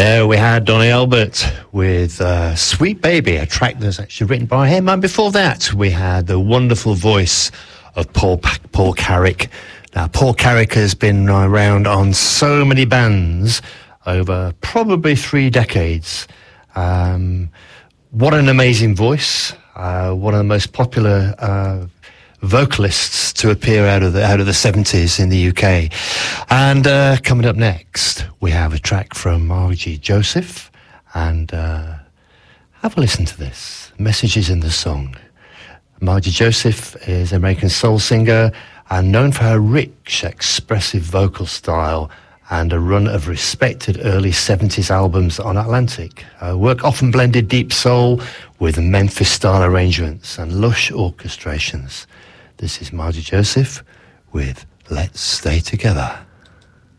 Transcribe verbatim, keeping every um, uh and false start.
There we had Donny Elbert with uh, Sweet Baby, a track that's actually written by him. And before that, we had the wonderful voice of Paul Paul Carrick. Now, Paul Carrick has been around on so many bands over probably three decades. Um, what an amazing voice. Uh, one of the most popular uh, vocalists to appear out of the out of the seventies in the U K. And uh, coming up next, we have a track from Margie Joseph, and uh, have a listen to this. Messages in the song. Margie Joseph is an American soul singer and known for her rich, expressive vocal style and a run of respected early seventies albums on Atlantic. Her work often blended deep soul with Memphis-style arrangements and lush orchestrations. This is Margie Joseph with Let's Stay Together.